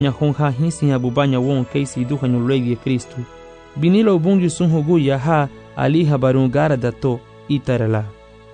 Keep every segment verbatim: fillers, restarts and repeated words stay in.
nya honha hinsi abubanya won keisi duha nyulegi Kristo. Binilo bungi sunhugu ya ha ali habarun gara dato itarala.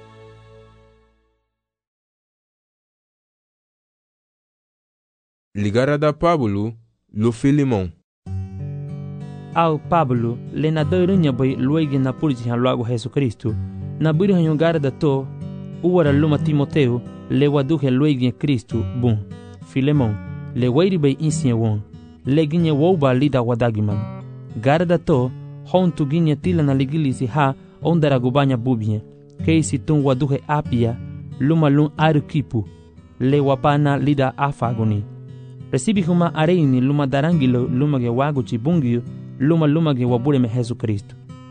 Ligara da Pablo lo Filimon. Ao Pablo le na doirunya bai luegi na pulji han logo Jesus Kristo. Na buri han gara dato uwara luma Timoteo le waduhe luegi Kristo bun. Filemon le wairi bai insiye won. Le ginye woba lida wadagiman. Gara dato hon tu ginye tila na ligilisi ha ondara gubanya bubie. Keisi tun waduhe apia luma lun arukipu. Le wapana lida afagoni. Recibi huma areini luma darangilo luma ge wagu chibungio luma luma ge wabure me Jesus Kristo.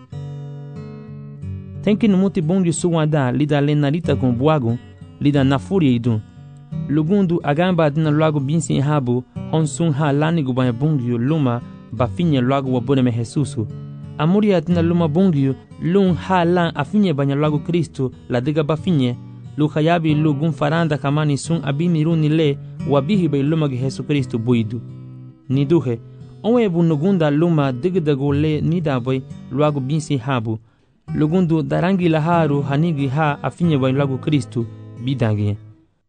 Tenki numuti bungi suwada lida lenarita con buagu lida nafuria idun. Lugundu agamba adina luagu binsi habu honsun ha lani gubanya bungio luma bafinye luagu wabure me Jesusu. Amuri adina luma bungio lun ha lan afinye banya luagu Kristo la diga bafinye lu hayabi lu gun faranda kamani sun abimi runi le wabihi bay luma ge Jesus Kristo buidu. Niduhe, onwe bu nugunda luma digdago le nida bay luagu binsi habu. Lugundu darangi laharu hanigi ha afinye bay luagu Kristo bidangi.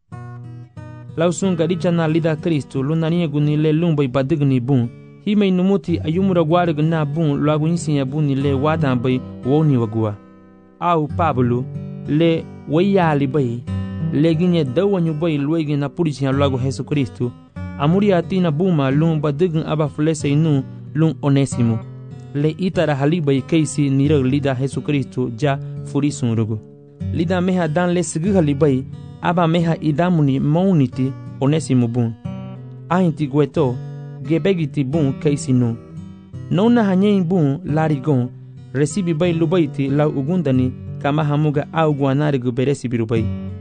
Lausun gadicha na lida Kristo lunanie guni le lumbay badigni bun. Himay numuti ayumura gwarig na bun luagu insinya buni le wadan bay woni wagua. Au Pablo le wayali bay leginye dawanyu bay luegi na purichi han luagu Jesus Kristo. Amuri atina buma lun badign aba flese inu lun Onesimo. Le itara halibay keisi nirag lida Jesus Kristo ja furisun rugu. Lida meha dan le sigi halibay aba meha idamuni mauniti Onesimo bun. Ahinti gweto gebegiti bun keisi nu. Nona hanyein bun larigon recibi bay lubayti la ugundani kama hamuga au guanarigu beresi birubay.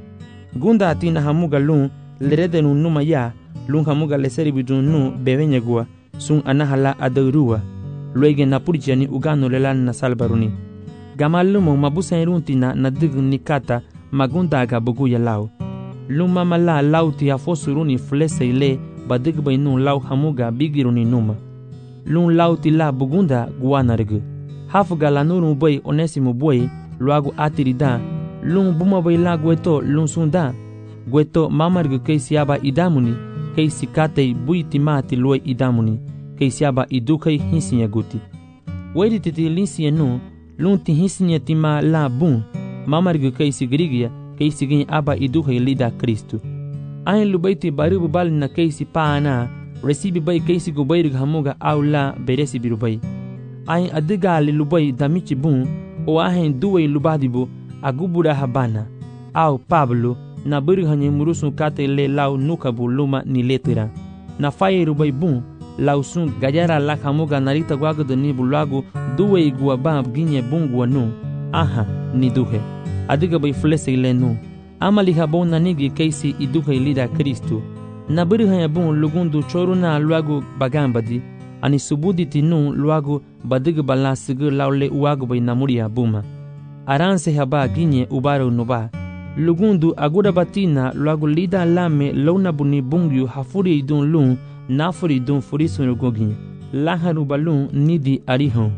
Gunda atina hamuga lun leredenu numa ya lun hamuga leseri bidun nu bevenya gua sun anahala adurua luege na purchani ugano lelan na salbaruni. Gamalumo mabusa iruntina na digu nikata magunda aga buguya lau. Luma mala lauti afosuruni flese ile badig bay nun lau hamuga bigiruni numa. Lun lauti la bugunda guanarigu. Hafuga la nuru bay Onesimo boy luagu atirida lun buma bay la gweto lun sunda gweto mamargu keisi aba idamuni keisi katei buiti mati lue idamuni keisi aba idukei hinsinya guti wedi titi linsinya nu lun ti hinsinya tima la bun mamargu keisi grigia keisi gin aba idukei lida Kristo. Ain lubaiti baribu bali na keisi paana recibi bay keisi gubayrig hamuga au la beresi birubay. Ain adigali lubay damichi bun o ahen duwe lubadibu agubura habana au Pablo na buri hanye murusun kate le lau nukabu luma ni letira na faye rubay bun lau sun gajara la hamuga narita gwagdo ni bulagu duwe igua bab ginye bungwa nu aha ni duhe adiga bay flese ile nu amali habon na nigi keisi iduhe lida Kristo na buri hanye bun lugundu choruna luagu bagambadi ani subuditi nu luagu badig bala sigur laule uagu bay namuria buma. Aranse haba ginye ubaro nuba. Lugundu agura batina luagu lida lame launa buni bungyu hafuri idun lun nafuri idun furisun rugogi. Laharu balun nidi arihon.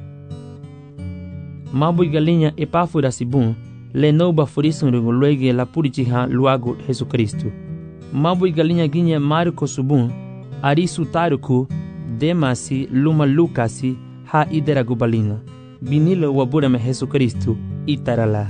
Mabu galinya epafura sibun le noba furisun rugo luege la purichiha luagu Jesus Kristo. Mabu galinya ginye Marco subun arisu taruku demasi luma lukasi ha idera gubalina. Binilo wabura me Jesus Kristo itarala.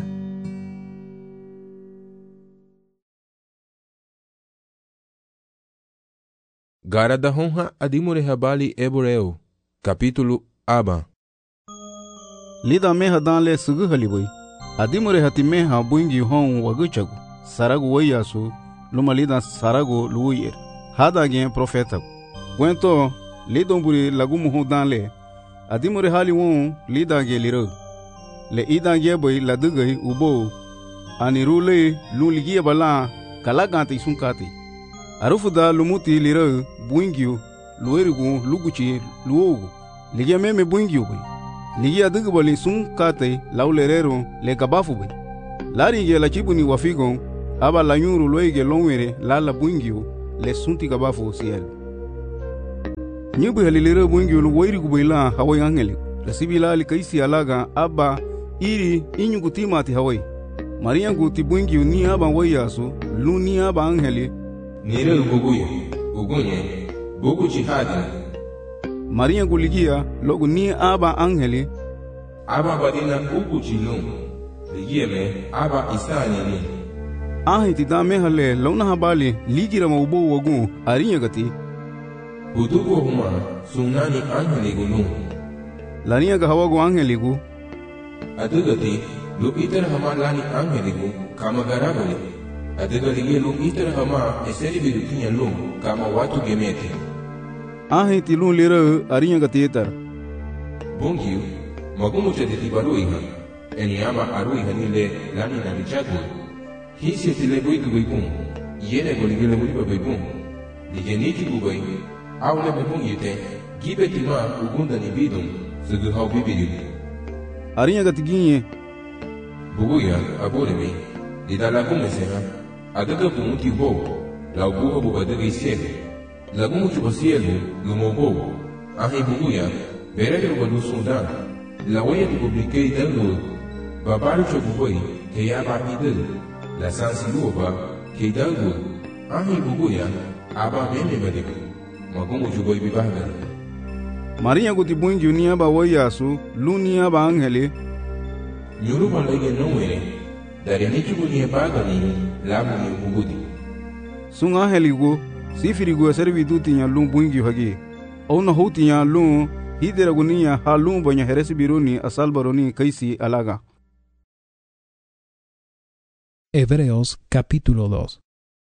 Gara da honra adimure habali eboreo. Capítulo aba. Lida meha dan le sugu halibui. Adimure hati meha buingi hon waguchagu. Saragu wayasu luma lida saragu luyer. Hada gen profeta. Gwento lidomburi lagumu ho dan le. Adimure hali won lida ge liro. Le ida ge boy la dugai ubo. Anirule luligia bala kalagante sunkati. Arufuda lumuti liro buingio luerigu luguchi luogu. Ligia meme buingio boy. Ligia dugu bali sunkate laulerero le gabafu boy. Lari ge la chibuni wafigon aba la nyuru loige longwere la la buingio le sunti gabafu siel. Nyubu halilira bungi ulu wairi kubaila hawai angeli. Rasibila alikaisi alaga aba iri inyu kutimati hawai. Maria guti bungi ni aba wayasu lu ni aba angeli. Nire uguguye, ugunye, bugu jihadi. Maria guligia logu ni aba angeli. Aba badina ugu jilum. Ligie me aba isani ni. Ahi tidame hale launa habali ligira maubo wagu arinya gati. Budugo huma sunani angeli gulum. Lania ga hawagu angeli gu. Adugati lu itar hama lani angeli gu kama garabali. Adugati ge lu itar hama eseri bidukinya lum kama watu gemete. Ahi tilun lira arinya gati itar. Bungiu magumu chaditi barui ha. Eni ama arui hanile lani na lichagul. Hisi tile buiku buikun. Yene goligile buiku buikun. Ligeniti bubai. Aule bubun yute. Gibe tima ugunda ni bidum. Sugu hau bibidu. Arinya gati ginye. Buguya aburemi. Dida lagume seha. Adaga bumuti ho. La buha bubadaga isebe. Lagumu chubasielu lumo ho. Ahi buguya. Berege ubadu sundan. La waya tu publique idalu. Babaru chobuboi. Ke yaba idal. La sansiluba. Ke idalu. Ahi buguya. Aba meme badiku. Magumu chuboi bibagari. Maria guti bungi ni aba wayasu lu ni aba angeli. Nyuruba lege nowere. Dari ni chubu ni bagani. Lamu ni bugudi. Sung angeli gu. Sifiri gu servi dutinya lu bungi hagi. Ona hutinya lu. Hidera gunia halum banya heresi biruni asalbaroni kaisi alaga. Hebreos capítulo dos.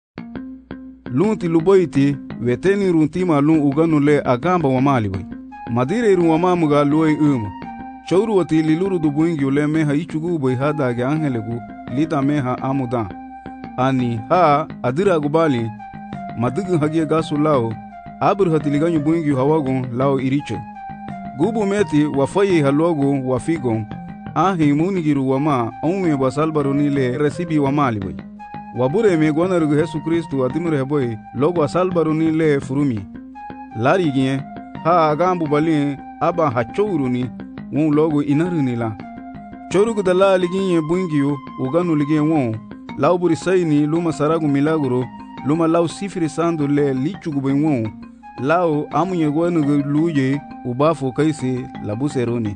Lunti luboiti veteni runtima lun uganu le agamba wa maliwe. Madire iru wa mamuga luoi umu. Chauru wati liluru du buingi ule meha ichugu boi hada ge angelegu lita meha amuda. Ani ha adira gubali madugu hagie gasu lao abur hatiliganyu buingi hawagun lao iriche. Gubu meti wafayi halogu wafigon ahi munigiru wama onwe basalbaroni le resibi wamaliwe. Wabure me gonarugu Yesu Kristu adimure boy logo asalbaroni le furumi. Lari gien ha agambu bali aba hachoruni won logo inaruni la. Chorugu dala liginye bungiyo uganu ligien won lauburi sayni luma saragu milagro luma lau sifiri sandu le lichugu ben won lao amunye gonarugu luje ubafo kaisi labuseroni.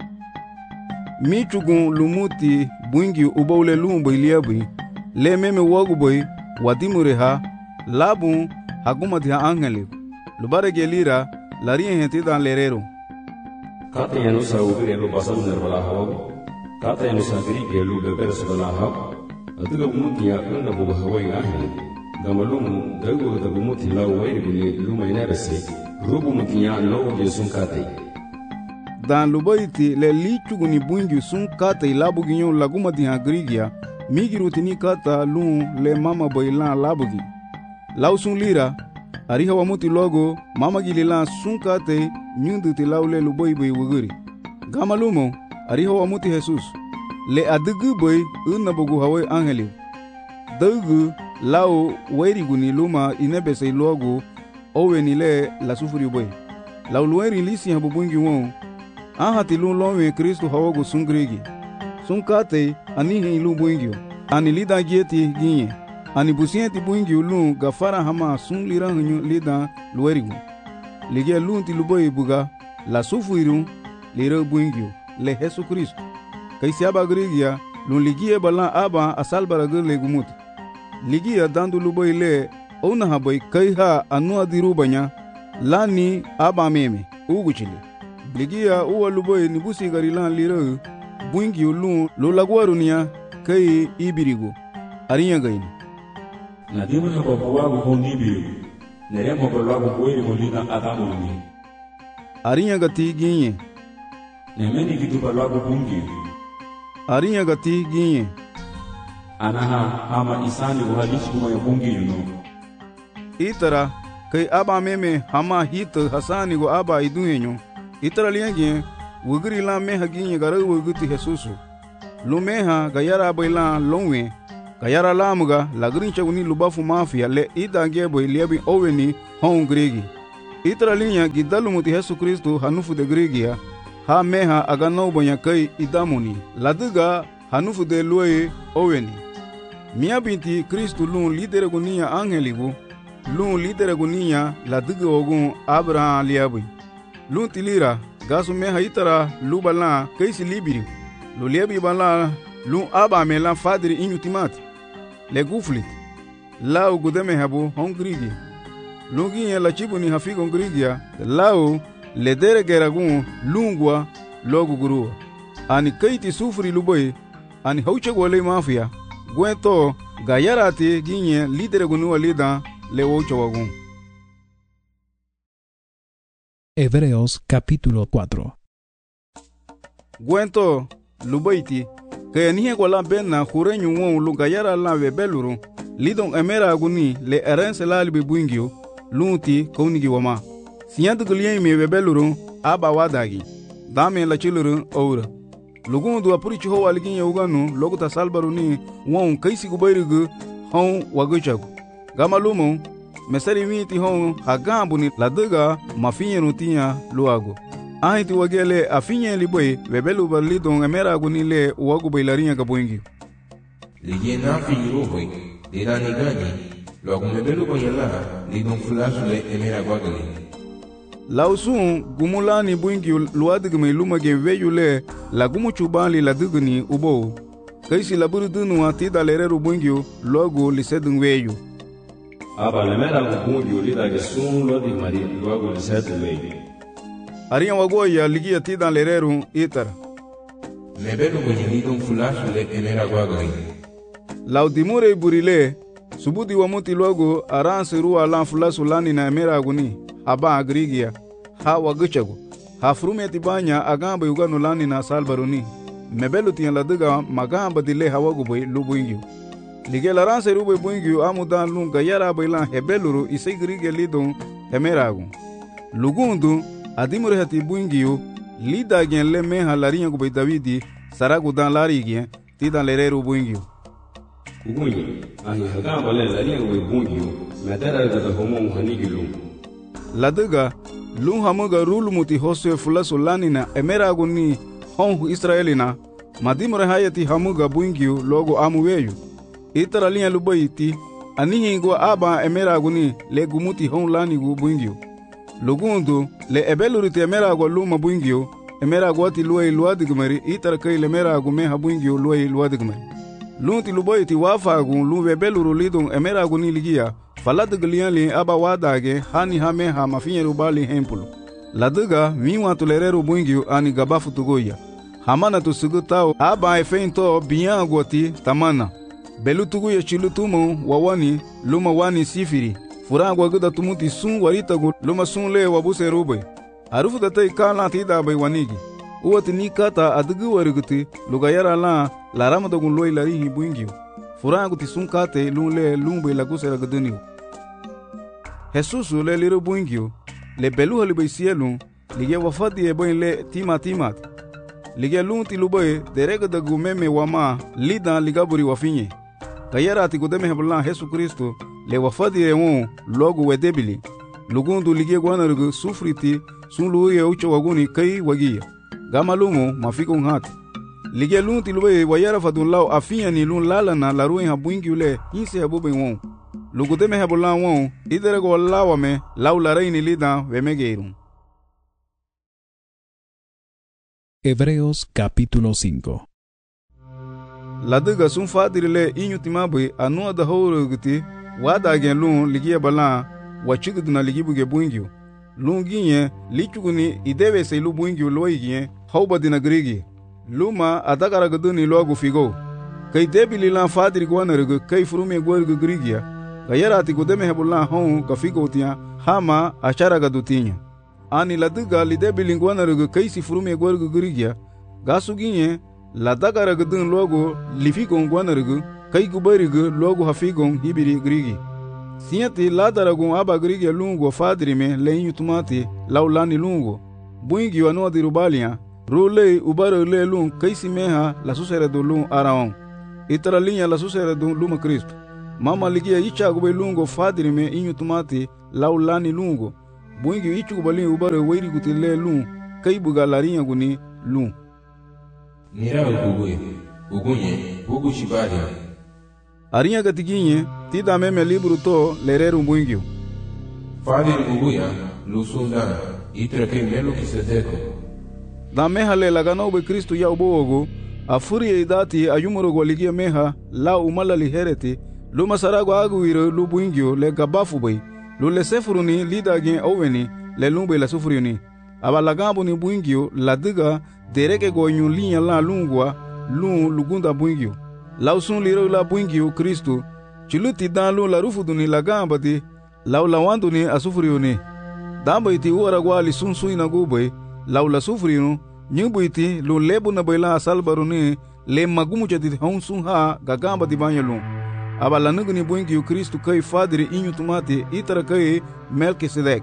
Michugun lumuti bungi ubaule lumbo iliabi le meme wagu boy wadimure ha labun hagumati ha angeli lubare gelira larien henti dan lerero. Kata yanu sa ugire lu basal nerbala hawagu kata yanu sa giri gelu beber sebala hawagu aduga umuti ya kuna bugu hawai angeli gamalumu dagu dagu muti lau wairi buni luma inabese rubu mutinya logo je sun katai. Dan lubaiti le lichugu ni bungi sun katai labu ginyo laguma di hagrigia migiruti ni kata lun le mama boilan labugi. Lau sun lira ariha wa muti logo mama gililan sun katai nyundu ti lau le luboi boi wuguri. Gama lumo ariha wa muti Jesus le adugu boi unna bugu hawai angeli. Dugu lau wairigu ni luma inebese logo owe ni le la sufuri boy. Lau lueri lisi habu bungi won. Aha ti lun lonwe Kristu hawagu sungrigi. Sunkate anihi ilu bungi. Ani lida gieti ginye. Ani busienti bungi lun gafara hama sun lira hunyu lida luerigu. Ligia lun ti luboy buga la sufuri lira bungi le Yesu Kristu. Kaisi aba grigia lun ligie balan aba asalbara gele gumuti. Ligia dandu luboy le ona haboy kai ha anu adiru banya lani aba meme uguchili. Ligia uwa luboy nibusi garilan lira bungi ulun lo lagwarunia kai ibirigo arinya gaini. Nadimu na babuwagu hondibiru neremo balagu boyri molina adamu ni. Arinya gati ginye. Nemeni gitu balagu bungi. Arinya gati ginye. Anaha hama isani uhalishi kuma ya bungi yuno. Itara kai aba meme hama hita hasani go aba iduhenyo. Itara lienge wugri la meha ginye gara wuguti Jesusu. Lumeha gayara baila longwe. Gayara lamuga lagrin chaguni lubafu mafia le idange boy liabi oweni hon gregi. Itra linha gidalumuti Yesu Kristo hanufu de Grigia, ha meha aganau banyak kai idamuni, laduga hanufu de luai oweni. Mia binti Kristo lun lidere gunia angeligu, lun lidere gunia laduga ogun Abraham liabi. Lun tilira, gasu meha itara lubala kaisi libiri, lu liabi bala lun aba mela fadri inutimati. Le guflit, lau gudeme habu hongrigi. Lungi la chibuni hafigo ngrigia, lau le dere geragun lungwa logu guru. Ani kaiti sufri luboy, ani hauche gwale mafia, gwento gayarati ginye lidere gunu alida le ocho wagun. Hebreos capítulo cuatro. Gwento luboyti, que nihe gwala benna jureñu won lugayara la bebeluru, lidon emera aguni le erense la libuingio, lunti kaunigi wama. Siyantu gulien me bebeluru aba wadagi. Dame la chiluru oura. Lugundu apuri chiho waligin yuganu loguta salbaruni won kaisi gubayrigu hon waguchagu. Gamalumu mesari miti hon hagambuni laduga mafinye tinya luagu. Ahiti wagele afinye liboy bebelu balidon emera aguni le wagu bailarinya gabuingi. Ligien na finyi rohoy, dira nigani, logu mebelu bayala, lidon flash le emera gwagale. Lausun gumulani buingi luadigme lumage veyule la gumuchubali la digni ubo. Kaisi la burudunu atida lereru buingi logo lisedun veyu. Aba le mera gupungi ulida ke sun lo di mari logo lisedun veyu. Ariyan wagoya ligia tida lereru itar. Mebelu lidon flash le emera gwagale. Laudimure burile subudi wamuti logo aranse ruwa lan flasu lani na emera aguni. Aba agrigia, ha waguchagu, ha frumeti banya agamba yuganu lani na salbaruni. Mebelu tiyan laduga magamba dile hawagubay lubuingyu. Lige laranse rubay buingyu amudan lun gayara baylan hebeluru isay grigia lidon hemeragu. Lugundu adimure hati buingyu lida gen le meha larinya gubay Davidi saragu dan lari gen tidan lereru buingyu. Ugunyi, ahi hagamba le larinya gubay buingyu medera gada homo hanigi lun. Laduga lun hamuga rulumuti hoswe fulaso lanina emeraguni honhu Israelina madimure hayati hamuga buingyu logo amuweyu. Itara linha lubayiti anihingo aba emeraguni le gumuti hon lanigu buingyu. Lugundu le ebeluriti emerago luma buingyu emerago ati luay luadigmeri itara kai le emerago meha buingyu luay luadigmeri. Lunti lubayiti wafagun lun ebeluru lidon emeraguni ligia faladuglian li aba wadage hani hame ha mafinyeru bali hempulu. Laduga miwa tulereru buingyu ani gabafu tugoya. Hamana tusugutao aba efento biangoti tamana. Belu tuguya chilutumo wawani luma wani sifiri. Furangwa guda tumuti sun waritagu luma sun le wabuse rube. Arufu datai kala tida bay wanigi. Uwati ni kata adugu wariguti lugayara la laramadagun loy larihi buingyu. Furangu ti sun kate lun le lumbe lagusera guduniu. Jesusu le liru buingyu, le belu halibay sielun, lige wafadi e boin le tima timat. Lige lun ti lubay, derega da gumeme wama, lidan ligaburi wafinye. Kayara ti gudeme heblan Jesu Kristo, le wafadi e won, logu wedebili. Lugundu lige guanarugu sufriti, sun luye ucho waguni kai wagia. Gamalumu mafiko ngati. Lige lun ti lubay wayara fadun lau afinya ni lun lalana la ruin ha buingyu le, inse habube won. Lugudeme hebulan won, iderego lawame, lau la reini lidan vemegeirun. Hebreos capítulo cinco. Laduga sun fadirile inyutimabe anua da houruguti, wada gen lun ligia balan, wachiguduna ligibuge buingyu. Lun ginye, lichuguni idewe se lu buingyu loi ginye, haubadina grigi. Luma adagaraguduni loagu figo. Kai debili lan fadiri guanarugu, kai furume guarugu grigia. Gayarati gudeme hebulan hon gafigotia hama achara gadutinya. Ani laduga lidebe linguana rugu kaisi furume gwargu gurigia. Gasuginye ladagara gudun logo lifigon guana rugu kai gubarigu logo hafigon hibiri grigi. Sinyati ladaragun aba grigia lungo fadrime leinyu tumati laulani lungo. Buingi wanua dirubalia rulei ubaro le lung kaisi meha la susere do lung araon. Itara linha la susere do luma Kristo. Mama ligia icha gube lungo fadrime inyu tumati laulani lungo. Buingi ichu balin ubare wairi gutile lun kai buga larinya guni lun. Nira uguye, ugunye, ugu shibari. Arinya gatiginye tida meme libru to lereru buingi. Fadir uguya, lusunda, itra ke melo kiseteko. Da meha le lagano be Kristo ya ubogo, afuri e idati ayumuro gwaligia meha la umala lihereti, luma sarago aguiro lu buingio le gabafu bay, lu le sefuruni lida gen oweni le lumbe la sufuriuni. Aba lagambo ni buingio la diga dereke go nyun linya la lungwa lun lugunda buingio. La usun liro la buingio Kristo, chiluti dan lu la rufuduni lagamba di, la ulawanduni asufuriuni. Damba iti uara gwali sun suina gubay, lau la sufrinu nyubuiti lu lebu na baila salbaruni le magumu chati honsun ha gagamba di banyalun aba la nugni buingi Kristo kai fadri inyu tumati itara kai Melkisedek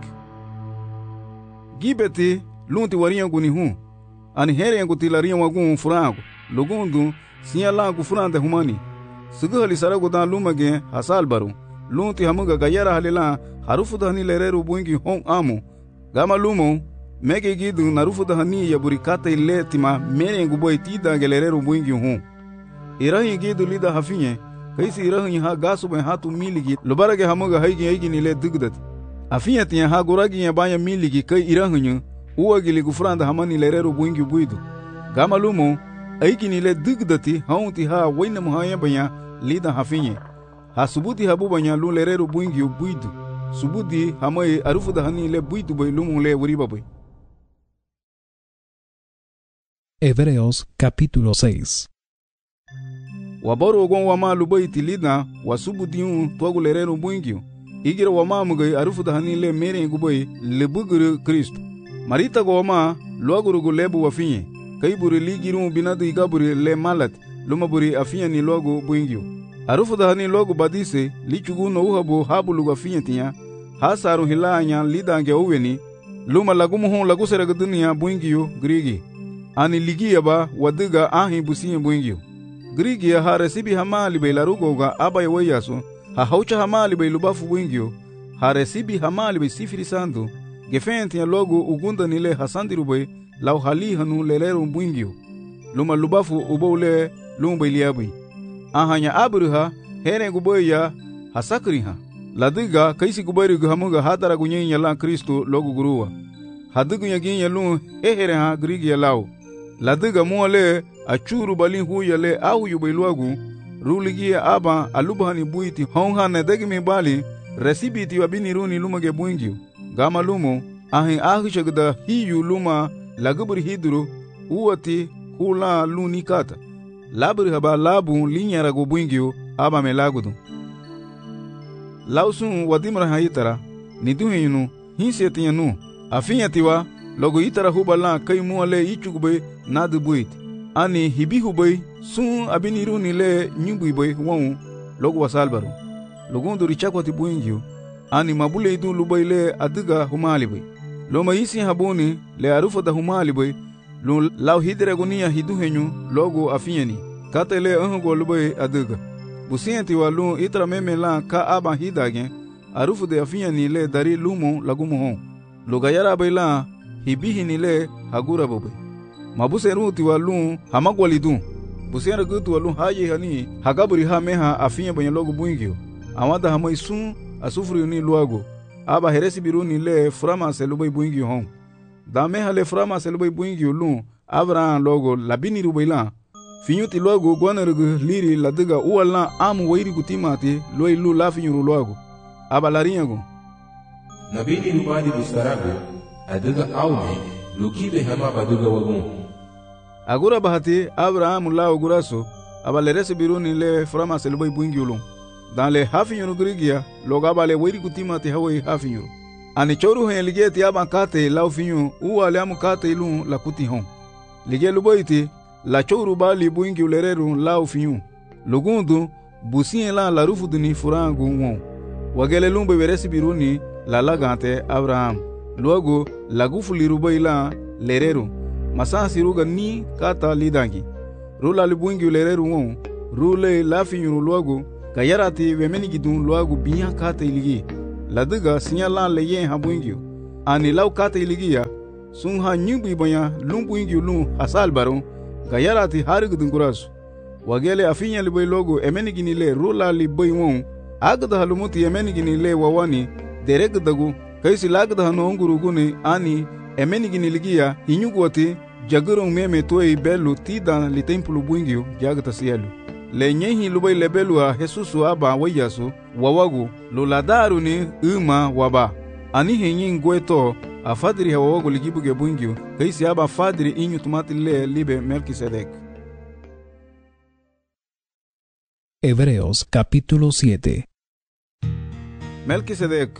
gibeti lunti warinha guni hu ani here nguti larinha wagun furango lugundu siala gu furande humani sugali sarago dan lumage hasalbaru lunti hamuga gayara halila harufu dani lereru buingi hon amu gama lumo mege gidu narufu da hani ya burikata ile tima mere nguboy tida gelereru buingi hu irahi gidu lida hafinye kaisi irahi ha gasu ben hatu miligi lobarage hamuga haigi haigi nile dugdat afinya tiya ha goragi ya banya miligi kai irahi uwa gili gufranda hamani lereru buingi buidu gama lumo haigi nile dugdati haunti ha waina muhaya banya lida hafinye ha subuti habu banya lu lereru buingi buidu subuti hamai arufu da hani le buidu bay lumo le wuriba bay. Hebreos capítulo seis. Waboro gon wama lubai tilida wasubu diun togu lerero buingio igira wama mugai arufu da hanile mere ngubai lebuguru Kristo marita go wama loguru go lebu wafinye kaiburi ligiru binadu igaburi le malat lumaburi afinya ni logo buingio arufu da hani logo badise lichugu no uhabu habulu wafinye tinya hasaru hilanya lidange uweni luma lagumu hon lagusere dunia buingio grigi ani ligia ba wadiga ahi busiye buingio Grigia ha resibi hamali be larugoga aba yewayaso ha haucha hamali be lubafu buingio ha resibi hamali be sifiri sandu gefenti ya logo ugunda nile hasandiru be lau hali hanu lelero buingio luma lubafu ubole lumbe liabi ahanya abruha here guboya hasakriha ladiga kaisi gubari guhamuga hadara gunyenya la Kristo logo guruwa hadigu yaginya lu ehere ha Grigia lau ladiga muale achuru balin huya le au yubeluagu ruligia aba alubhani buiti honha ne degmi bali resibiti wabini runi lumage buingio gama lumo ahin ahishagda hiyu luma lagubri hidru uwati hula lunikata labri haba labu linyara go buingio aba melagudu lausun wadimra hayitara niduhinu hinsetianu afinyatiwa logo itara hubala kai muale ichugbe nadu buiti ani hibihu bay sun abiniru nile nyumbu bay won logo wasalbaru logondo richakwati buingio ani mabule idu lubay le adiga humali bay loma isi haboni le arufa da humali bay lo law hidre gonia hidu henyu logo afinyani katele ango lubay adiga busienti walu itra meme la ka aba hidage arufu de afinyani le dari lumo lagumo hon logayara bay la hibihi nile hagura bobe mabuseru tiwalu hamagwalidu busera gutu walu haye hani hagaburi ha meha afinya banya logo buingio awada hamai sun asufuri ni luago aba heresi biruni le frama selubai buingio hon da meha le frama selubai buingio lu abra logo labini rubaila finyuti logo gwanergu liri ladiga uwala amu wairi kutimati loi lu lafinyu luago aba larinyago nabini rubadi bustarago adiga aume lukibe hama baduga wagun agura bahati Abraham la oguraso abalerese biruni le frama selboy buingiulum dans le hafinyuru grigia loga le wiri kutima te hawi hafinyuru ani choru hen ligeti aba kate la finyu u ale am kate lu la kuti hon ligelu boiti la choru bali buingi ulereru la finyu lugundu busien la la rufu duni furangu won wagele lumbe veresi biruni la lagante Abraham luego lagufu lirubaila lereru masasi ruga ni kata lidangi rula libuingi ulereru won rule lafinyuru luego kayarati wemeni gidun luego biya kata iligi ladiga sinyala leye habuingi ani lau kata iligia sun ha nyubi banya lumbu ingi lum hasal baron gayarati harig dungurasu wagele afinya liboy logo emenigini le rula liboy won agda halumuti emenigini le wawani dereg dagu kaisi lagda hanu onguruguni ani emenigini ligia inyugoti jagurung meme toy belu tidan li templu buingio jagta sielu le nyehi luboy lebelu a Jesusu aba wayasu wawagu luladaru ni uma waba ani henyi ngweto a fadri hawawagu ligibuge buingio kaisi aba fadri inyu tumati le libe Melquisedec. Hebreos capítulo siete. Melquisedec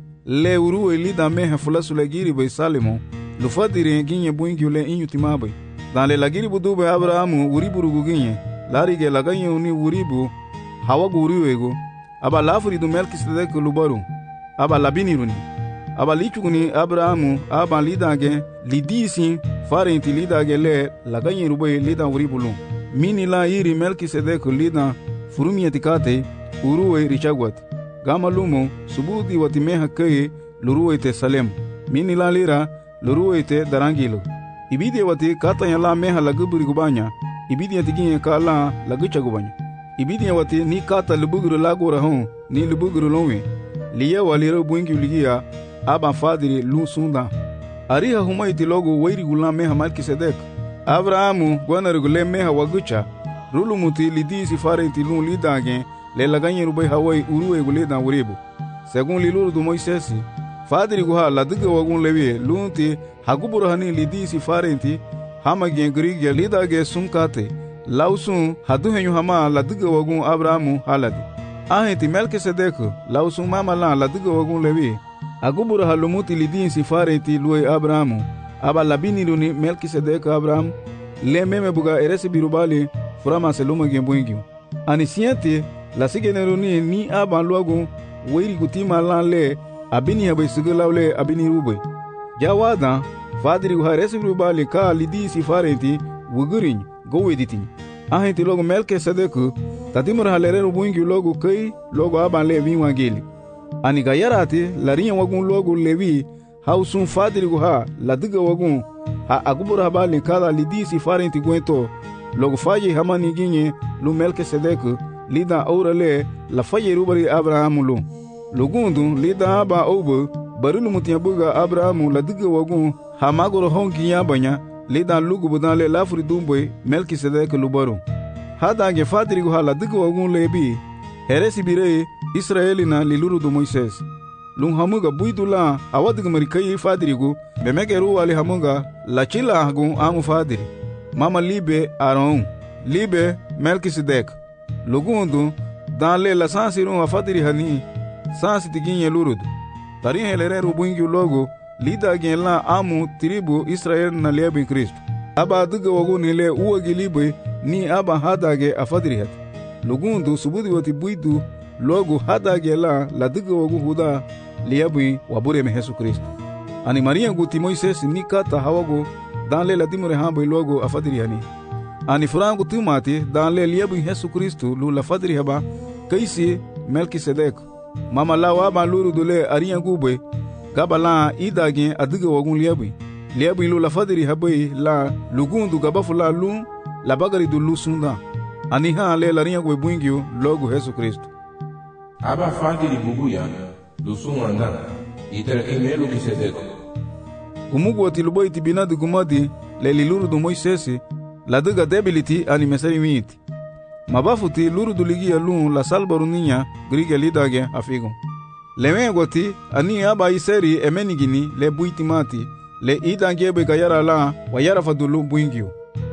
le uru elida meha fulasu legiri bay Salemo lu fadri ginye buingio le inyu timabe dan le lagiri budube Abrahamu uriburugu ginye larige laganye uni uribu hawagu uriwego aba lafuri du Melquisedec lubaru aba labiniruni aba lichuguni Abrahamu aba lidage lidisi farenti lidage le laganye ruboy lida uribulu mini la iri Melquisedec lida furumiyeti kate uruwe richagwat gama lumo subudi watimeha keye luruwe te Salem mini la lira luruwe te darangilo ibidi wati kata ya la meha laguburi gubanya ibidi atiginye ka la lagucha gubanya ibidi wati ni kata lubuguru lagora hon ni lubuguru lonwe liya waliro buingi ligia aba fadiri lu sunda ariha humaiti logo wairi gula meha Melquisedec Abrahamu gwanar gule meha wagucha rulumuti lidisi farenti lu lidage le laganye rubai hawai uruwe gule dan uribu segun liluru du Moisesi fadiri guha ladiga wagun lewe lunti haguburu hani lidisi farenti hama gen grigya lidage sunkate lausun hadu henyu hama ladiga wagun Abrahamu haladi ahenti Melquisedec lausun mama la ladiga wagun lewe aguburu halumuti lidisi farenti luwe Abrahamu aba labini luni Melquisedec Abraham le meme buga eresi birubali furama seluma gen buingyu ani siente la sigeneruni ni aba luagun weiri kutima lan le abini habe sigulawle abini rube jawada fadiri guha eresi birubali ka lidisi farenti wugurin goweditin ahenti logo Melquisedec tatimur halere buingyu logo kai logo aba le winwangeli ani gayarati larinya wagun logo lewi hausun fadiri guha ladiga wagun ha agubura habali kala lidisi farenti gwento logo faye hamani ginye lu Melquisedec lida aurale la faye rubari Abrahamu lu lugundu lida aba obo barulu mutia buga Abrahamu ladiga wagun ha magoro hongi yabanya lida lugu budale lafuri dumboy Melquisedec lubaru hada ge fadiri guha ladiga wagun lebi heresi bire Israelina liluru du Moises lung hamuga buidula awadiga marikai fadirigu bemegeru wali hamuga la chila hagun amu fadiri mama libe Aaron libe Melquisedec lugundu dan le la sansiru a fadiri hani sansi tiginye lurud tari helere rubuingi logo lida gen la amu tribu Israel na liebe Kristo aba duga wagun le uwagi libe ni aba hadage a fadiri hat lugundu subudi wati buidu logo hadage la la duga wagun huda liabi wabure me Yesu Kristo ani Maria guti Moises ni kata hawago dan le la dimure hambo logo a fadiri hani ani furangu tumati dan le liabi Yesu Kristo lu la fadiri haba kaisi Melquisedec mama lawa ba luru dole ariya gube gabala idage adiga wagun liabi liabi lu la fadiri habai la lugundu gabafula lu la bagari du lu sunda ani ha le la riya gwe buingio logo Yesu Kristo aba fadiri bubuya lusumanda itara eme Melquisedec gumugu ati luboy tibina du gumadi le liluru du Moisesi la diga debility ani mesari miti mabafuti luru du ligia lu la salbaru ninya griga lidage afigo leme goti ani aba iseri emenigini le buitimati le idangebe gayara la wayara fadulu buingio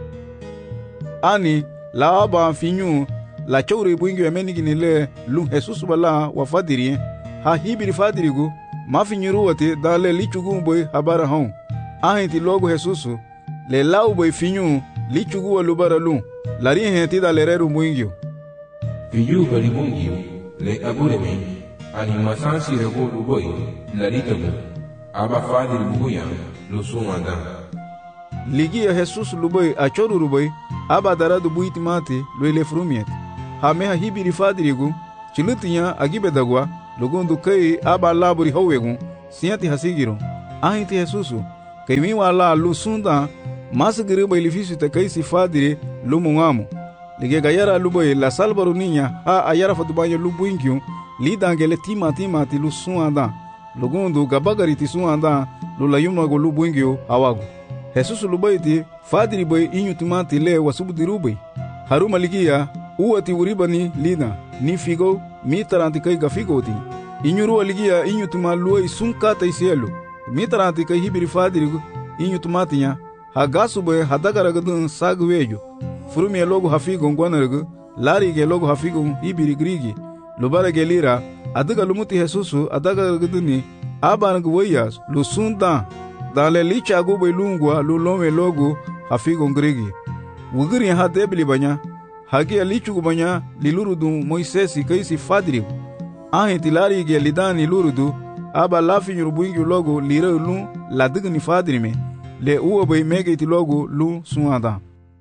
ani la aba finyu la chowre buingio emenigini le lu Jesus bala wa fadiri ha hibiri fadirigu mafinyiru wati dale lichugu boy habara hon ahenti logo Jesus le lau boy finyu lichugu walubara lu lari henti dale reru buingio finyu bari buingio le aguremi ani masansi rego luboy laritamu aba fadiri buguya lusumanda ligia Jesus luboy achoru ruboy aba daradu buitimati loile frumiet ha meha hibiri fadirigu chilutinya agibedagwa lugundu kai aba laburi howegu siati hasigiro ahinte Jesusu, que mi wala lu sunda, mas giriba ilifício te kai si fadire lu mungamo. Lige gayara lu boy la salvaru niña, ha ayara fatubanyo lu buinkiu, li dangele tima tima ti lu suanda. Lugundu gabagari ti suanda, lu la yumna go lu buinkiu awagu. Jesusu lu boy ti fadiri boy inyu timati le wasubu dirubay. Haruma ligia, uwa ti uribani lina, ni figo, mi taranti kai gafigo ti. Inyuru aligia inyu tuma luai sunkata isielu. Mi taranti kai hibiri fadiri inyu tumatinya, hagasu boy hadagaragadun sagwejo. Furumi e logo hafigo ngwanargu, lari ge logo hafigo hibiri grigi. Lubara ge lira, adaga lumuti Jesusu adagaragaduni, abangu weyas, lusunda. Dale licha gube lungwa lulome logo hafigo grigi. Wugiri ha debli banya, hagi alichu banya lilurudu Moisesi kaisi fadiri. Ahin tilari ge lidani lurudu, aba lafi nyurubuingi logo lira lu la digni fadiri me, le uwa bay mege iti logo lu suanda.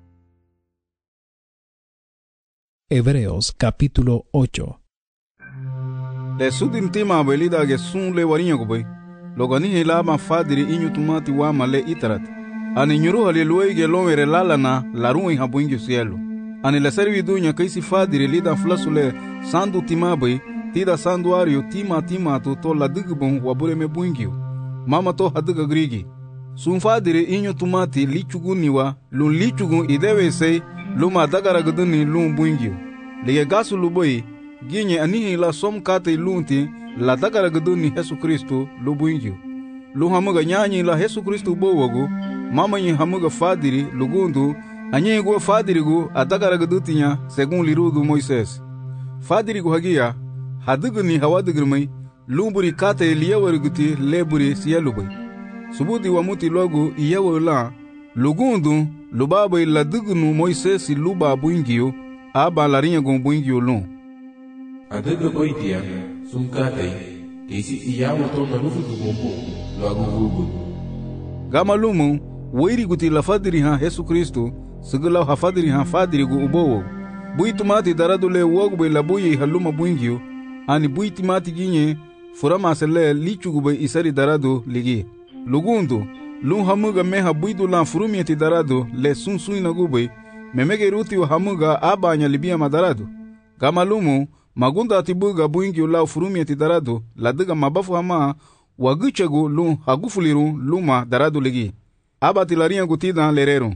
Hebreos capítulo ocho. Le sudin tima belida ge sun le warinyo gubay, logani helama fadiri inyu tumati wama le itarat. Ani nyuru hali luai ge lomere lalana larui habuingi cielo. Ani la servi dunya kaisi fadiri lida flasule sandu timabay, tida sanduario tima tima to to la digbon wabure me buingio. Mama to hadiga grigi. Sun fadiri inyu tumati lichuguniwa, lun lichugun idewe sei, luma dagaraguduni lun buingio. Lige gasu luboy, ginye anihi la som kate lunti, la dagaraguduni Jesu Kristo lu buingio. Lu hamuga nyanyi la Jesu Kristo bowago, mama nyi hamuga fadiri lugundu, anyi go fadiri go adagaragudutinya segun lirudu Moises. Fadiri go hagia, hadiguni hawadigirmai, lumburi kate liyawariguti leburi siyalubay. Subudi wamuti logo iyawala, lugundu lubaba ila digunu Moises luba buingio, aba larinha gon buingio lun. Adiga boitia, sun kate, kesi iyawa tona lufu du gombo, logo gugu. Gama lumu, wairi guti la fadiri ha Jesu Kristo, sigula ha fadiri ha fadiri gu ubowo. Bui tumati daradu le wogbe la buyi haluma buingio, ani bui timati ginye, furama sele lichugube isari daradu ligi. Lugundu, lun hamuga meha buidu lan furumieti daradu le sun suina gube, memege ruti wa hamuga abanya libia madaradu. Gama lumu, magunda atibuga buingio la furumieti daradu, ladiga mabafu hama, wagichagu lun hagufuliru luma daradu ligi. Abati laria gutida lerero.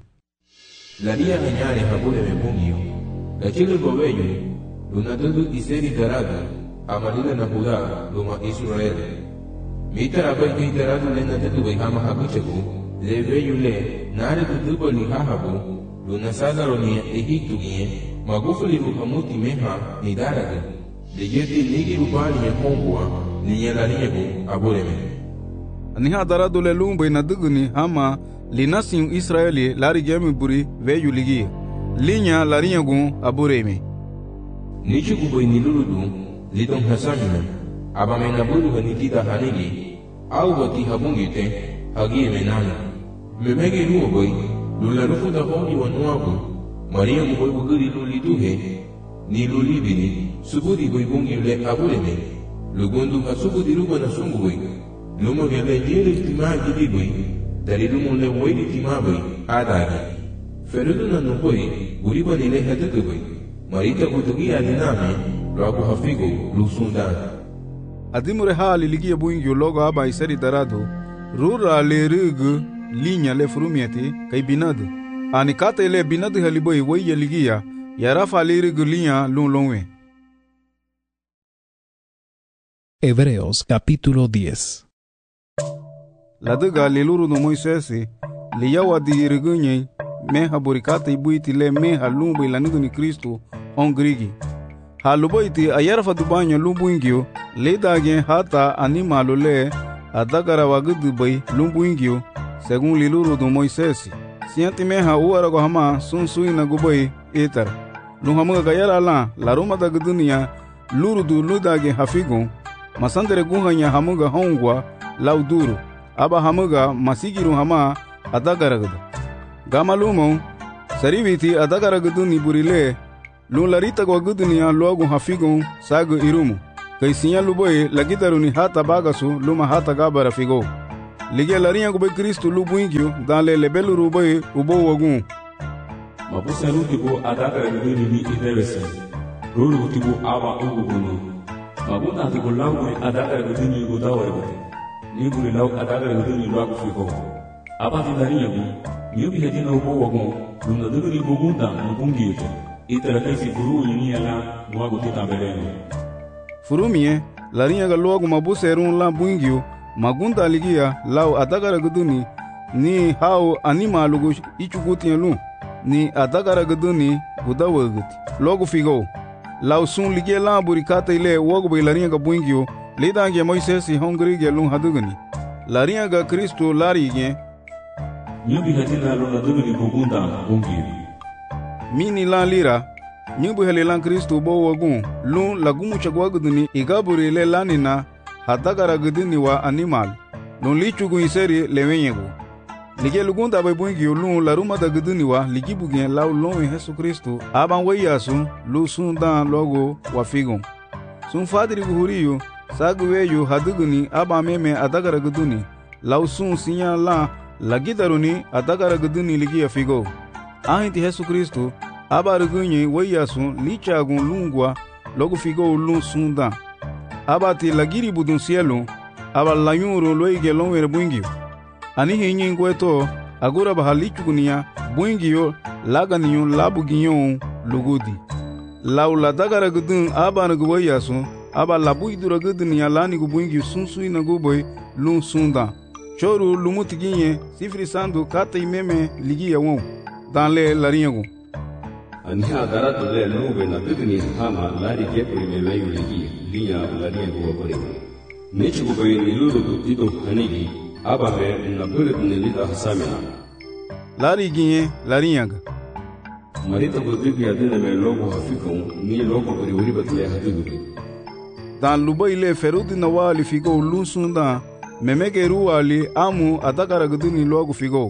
Laria menyare habule me bungio, la chile gobeyo, lunatudu iseri daradu, amalila na Judá, luma Israel. Mitara bai kai daradu le na tetu bai hama haguchagu, le veyu le, nare tutubo ni hahabu, luna sadaro ni Egiptu gie, magufuli ruhamuti meha ni daradu. Le yeti ligi rubani me hongua, ni yela niegu abureme. Niha daradu le lumba ina diguni hama, linasin Israeli lari gemi buri veyu ligi, linya larinyagu abureme. Nichugu bai ni luludu, lidong hasamina, abamena buru hanitida hanigi, au bati habungite, hagi menana. Memege nuo boy, lula rufu da honi wa nuabu, Maria muboy buguri luli duhe, ni luli bini, subudi boy bungi le abureme, lugundu hasubudi ruba na sungu boy, luma gele jere tima gidi boy, dari lumu le waili tima boy, adagi. Ferudu na nuboy, guriba nile hedeke boy, marita kutugi aliname, logo hafigo lusundana. Adimure hali ligia buingio logo aba iseri darado, rura le rigu linya le furumieti kai binadu. Ani kate le binadu haliboi weye ligia, yarafa le rigu linya lun lonwe. Hebreos capítulo diez. La diga le luru no Moisesi, le yawa di rigunye, meha burikate ibuiti le meha lumbu ilanidu ni Kristo on grigi. Haluboiti ayarfa dubanyo lumbuingio, le dagen hata animalo le adagara wagudu bay lumbuingio, según liluru do Moisesi. Sienti meha uarago hama sun suina gubay etar. Luhamuga gayara la, la roma da gudunia, luru du ludage hafigon, masandere guhanya hamuga hongwa, lauduru, aba hamuga masigiru hama adagara gudu. Gama lumon, sariviti adagara guduni burile, lun larita gwa gudunia logu hafigon sagu irumu. Kai sinya luboy lagitaruni hata bagasu luma hata gabara figo. Lige larinha go be Kristo lu buingio dans le lebelu rubai ubo wagun. Mabusa rutibo adaka rudini ni idewese. Rulu tibo aba ugu bunu. Mabuna tibo langu adaka rudini gudawa ebote. Nibuli lau adaka rudini luaku fiko. Aba tindarinya bu. Nyubi hedina ubo wagun. Lunda duguri bugunda mbungi yote. Itara kaisi furu yini ala mwagu titambeleno. Furumie larinha ga logo mabusa erun la buingio. Magunda ligia lau adagara guduni ni hao anima lugu ichuguti lu ni adagara guduni gudawaguti logo figo lau sun ligia la burikata ile wogo be larinha ga buingio ledange Moises hongri ge lu hadugani larinha ga Kristo lari ge nyubi hatina lu hadugani bugunda bungi mini la lira nyubi hele lan Kristo bo wogun lu lagumu chagwaguduni igaburi le lanina hadagara gudini wa animal non lichugu iseri lewenyego lige lugunda bay bungi lu laruma da gudini wa ligibu gen law lon Yesu Kristo aban wayasu lu sunda logo wa figon sun fadri guhuriyo sagweyo haduguni aba meme adagara guduni law sun sinya la lagidaruni adagara guduni ligi ya figo ahinti Yesu Kristo aba rugunye wayasu lichagun lungwa logo figo lu sunda abati lagiri budun cielo aba layuro loige lonwere buingio ani hinyi ngweto agura bahalichukunia buingio laganiyo labuginyo lugudi laula dagara gudun aba nagubayasu aba labuidura gudunia lani gubuingio sunsui naguboy lun sunda choru lumutiginye sifri sandu kata imeme ligia won dans le laringo ani agara to le lube na bigni hama lari ke prime layu ligi liya lari ko bore ne chugo be ni lulu tito hanigi aba me na bure ni lida hasamena lari ginye lari yaga marita go dibi adena me logo hafiko ni logo buri wuri batle hadigu dans luba ile ferudi na wali figo lunsunda memege ruwali amu adagara guduni logo figo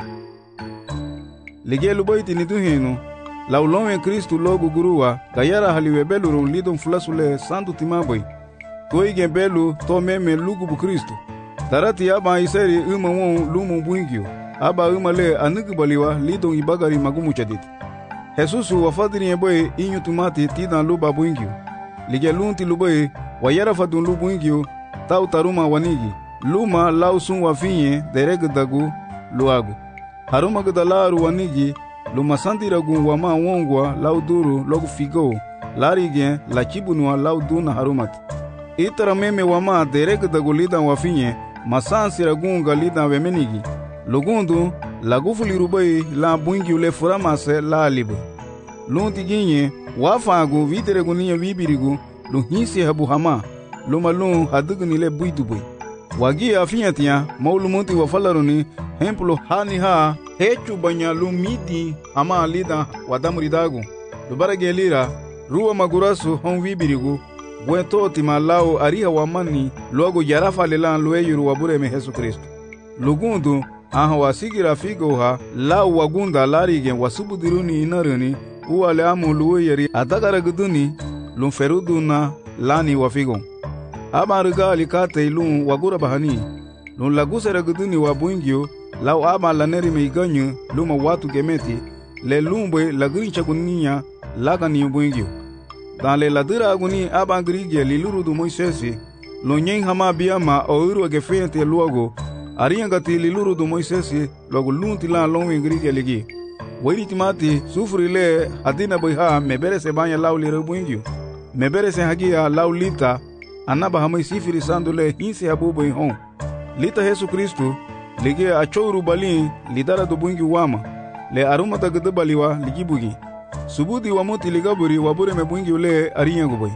lige luba itini duhenu laulon Kristo logo guruwa gayara haliwe belu ron lidon fulasule sandu timaboy toige belu to meme lugu bu Kristo darati aba iseri uma won lumu buingio aba uma le anugu baliwa lidon ibagari magumu chaditi Jesusu wafadiri eboy inyu tumati tidan luba buingio lige lunti luboy wayara fadun lu buingio tau taruma wanigi luma lausun wafinye dereg dagu luagu haruma gudalaru wanigi luma sandiragun wama wongwa lauduru logu figo larige la chibunwa lauduna harumati itara meme wama derek dagulida wafinye masansiragun galida wemenigi lugundu lagufuli rubai la buingi ule furamase la alibu lunti ginye wafagu videreguniya vibirigu luhinsi habu hama luma lun hadugunile buidubui wagi afinyatiya maulumunti wafalaruni hemplo hani ha hechu banya lumiti ama lida wadamuridagu lubarage lira ruwa magurasu hon vibirigu bwento timalao ariha wamani logo yarafa lelan lueyuru wabure me Yesu Kristo lugundu aha wasigira figo ha lau wagunda larige wasubudiruni inaruni uwale amu lueyeri adagara guduni lumferuduna lani wafigo aba rigali kate lun wagura bahani lun lagusera guduni wabuingio lau aba laneri meiganyu luma watu gemeti le lumbe lagrincha guninya lagani buingio dans le ladira aguni aba grige liluru du Moisesi lo nyen hama biama oiru gefente luogo ariangati liluru du Moisesi logo lunti la lonwe grige ligi wiri timati sufri le adina boyha mebere se banya lau lire buingio mebere se hagia lau lita anaba hamai sifiri sandule hinse habubo hon lita Yesu Kristo lige achouru balin lidara do bungi wama le aruma ta gede baliwa ligibugi subudi wa moti ligaburi wabure me bungi ule ariya goboy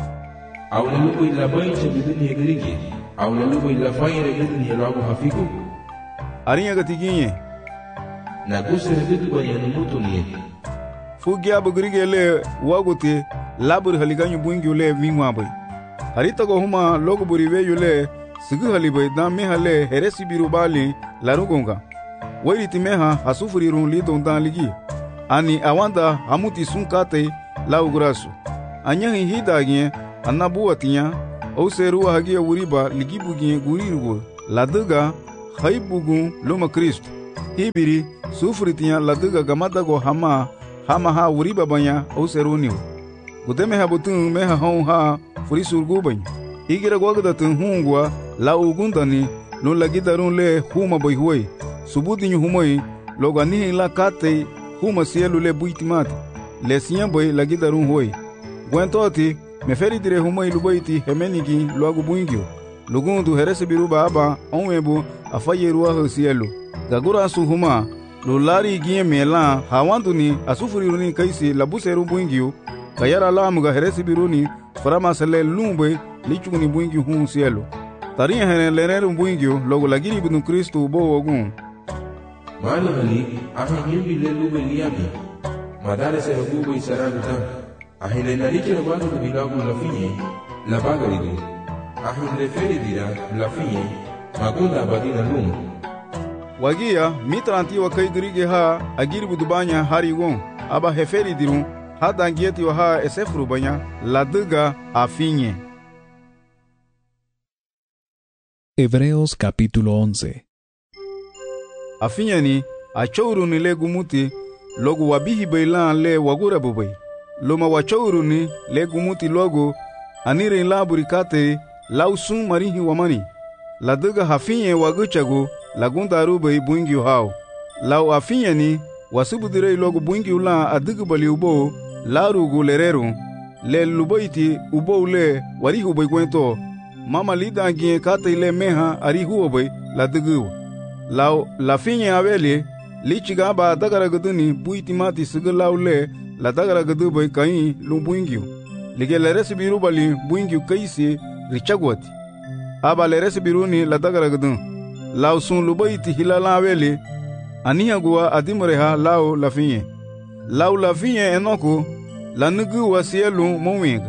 awle lugo ila bayche bidini yegrigi awle lugo ila fayre bidini yelago hafiku ariya gatiginye na gusere bidu bayani mutuni fugia bugrige le wagote labur haliganyu bungi ule vingwa boy harita go huma logo buri we yule sigu haliboy dan me hale heresi birubali larugonga wari timeha hasufuri run lidon dan ligi ani awanda hamuti sunkate laugurasu anya hidagye anabuatinya o seru hagia wuriba ligibugie gurirugo laduga haibugun luma Kristo. Hibiri sufritinya ladiga gamadago hama hama ha wuriba banya auseruniu. Gudeme ha butun meha hon ha furisurgu banya. Igira gwagdatun hungwa la ugundani no lagidarun le huma boyhuoi. Subudinyu humoi logani la kate huma sielu le buitimati. Le siyan boy lagidarun huoi. Gwentoti meferi dire humoi lubaiti hemenigi loagu buingio. Lugundu herese biruba aba onwebu afayeruwa hosielu. Gagura su huma lulari gie mela hawanduni asufuriuni kaisi labuseru buingio. Kayara lamuga herese biruni farama sele lumbe lichuni buingio hun sielu. Taria hene leneru buingio logo lagiri binu Kristo bo ogun. Mali hali ahimbi le lube liabi. Madare se hubo isaranta. Ahile nariche wanu bilagu la finye la bagaridu. Ahile feri dira la finye magunda badina lum. Wagia mitranti wa kaidrige ha agiribu dubanya harigon aba heferi dirun hada ngieti wa ha esefru banya la duga afinye. Hebreos capítulo once. Afinye ni achouru ni le gumuti logo wabihi bailan le wagura bubai. Loma wachouru ni le gumuti logo anire la burikate lausun marihi wamani. La duga hafinye waguchago lagunda arubai buingi hao. Lau afinye ni wasubudire logo buingi ula adugu bali ubo la rugu lereru le lubaiti ubo le warihu bai gwento. Mama lida gie kate ile meha arihu obai la dugu. Lau la finye aveli lichiga ba dagara gaduni buiti mati sigalau le la dagara gadu bai kai lu buingi. Lige le resibiru bali buingi kaisi richagwati. Aba le resibiruni la dagara gadun. Lau sun lubaiti hilala aveli aniha gua adimureha lau la finye. Lau la finye enoko la nugu wasielu mowinga.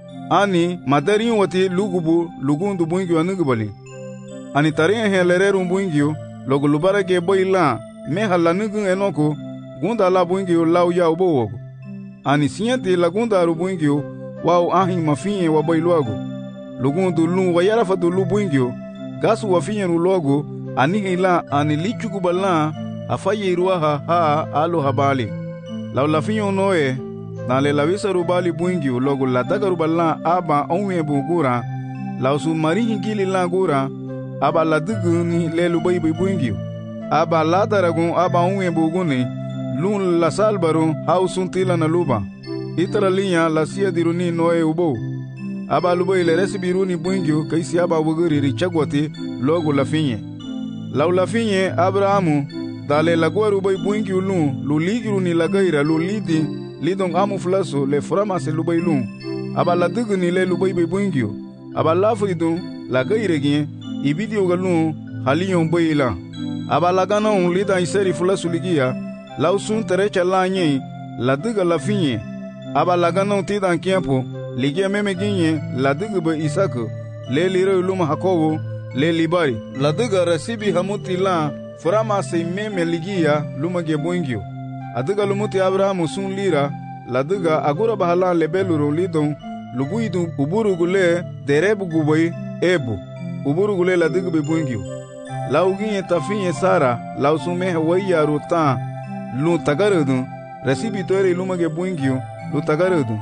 Ani madarin wati lugubu lugundu buingi wa nugu bali. Ani tarin he lereru buingi logo lubara ke boy la meha la nugu enoko gunda la buingi lau ya ubo wogo. Ani sinyati la gunda aru buingi wau ahi mafinye wa boy luago. Lugundu lu wa yara fadu lu buingi gasu wa finye ru logo ani hila ani lichugu bala afaye iruaha ha alo habali. Lau la finye noe na le la visa rubali buingi logo la daga rubala aba onwe bugura lau su marihi gili la gura aba la dugu ni le lubai buingi aba la daragun aba onwe buguni lun la salbaru hausun tila na luba itara linya la siya diruni noe ubo aba lubai le resibiruni buingi kaisi aba wuguri richagwati logo la finye. Lau la finye Abrahamu dale la gwaru bai buingi lun luligiru ni la gaira lulidi lidong amu flaso le frama se lubai lun aba la dugu ni le lubai bai buingi aba la fridun la gaire gien ibidi ogalun haliyon bai la aba la ganon lida iseri flaso ligia lau sun terecha la nye la duga la finye aba la ganon tidan kiempo ligia meme ginye la dugu bai Isaka le lire luma Hakobo le libari la duga resibi hamuti la frama se meme ligia luma ge buingi aduga lumuti Abrahamu sun lira la duga agura bahala lebeluro lidon lubuidu uburu gule derebu gubai ebu uburu gule la duga be buingi la uginye tafinye Sara la usume waya ruta lu tagarudu resibi toire luma ge buingi lu tagarudu